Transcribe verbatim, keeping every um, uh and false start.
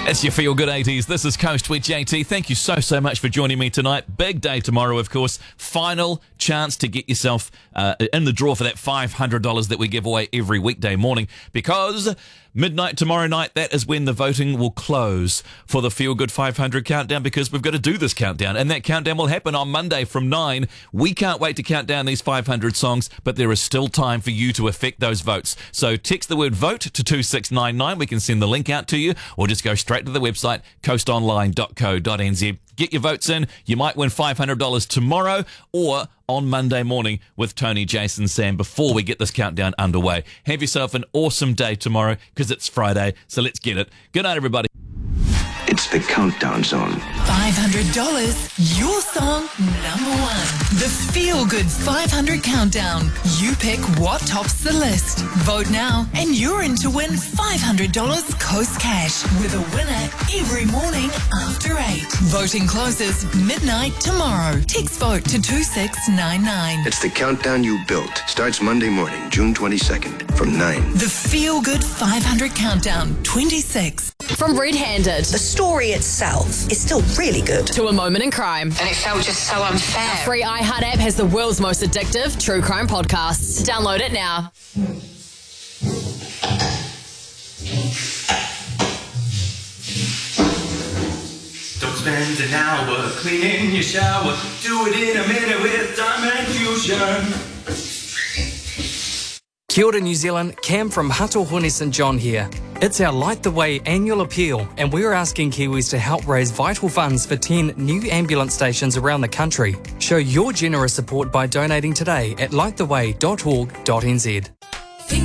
It's your Feel Good eighties. This is Coast with J T. Thank you so, so much for joining me tonight. Big day tomorrow, of course. Final chance to get yourself uh, in the draw for that five hundred dollars that we give away every weekday morning, because midnight tomorrow night, that is when the voting will close for the Feel Good five hundred countdown, because we've got to do this countdown, and that countdown will happen on Monday from nine. We can't wait to count down these five hundred songs, but there is still time for you to affect those votes. So text the word VOTE to two six nine nine. We can send the link out to you, or just go straight to the website, coast online dot co dot n z. Get your votes in. You might win five hundred dollars tomorrow or on Monday morning with Tony, Jason, Sam before we get this countdown underway. Have yourself an awesome day tomorrow, because it's Friday, so let's get it. Good night, everybody. It's the Countdown Zone. five hundred dollars, your song number one. The Feel Good five hundred Countdown. You pick what tops the list. Vote now, and you're in to win five hundred dollars Coast Cash with a winner every morning after eight. Voting closes midnight tomorrow. Text VOTE to two six nine nine. It's the Countdown You built. Starts Monday morning, June twenty-second, from nine. The Feel Good five hundred Countdown, twenty-six. From Red Handed The story itself is still really good. to A Moment in Crime. And it felt just so unfair. Free iHeart app has the world's most addictive true crime podcasts. Download it now. Don't spend an hour cleaning your shower. Do it in a minute with Diamond Fusion. Kia ora, New Zealand. Cam from Hatohone St John here. It's our Light the Way annual appeal, and we're asking Kiwis to help raise vital funds for ten new ambulance stations around the country. Show your generous support by donating today at light the way dot org dot n z.